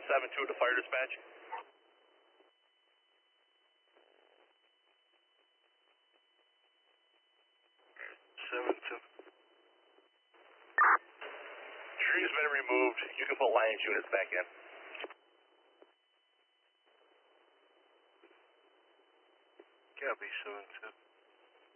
7-2 to fire dispatch. Tree's been removed. You can put Lions units back in. Copy, 7-2.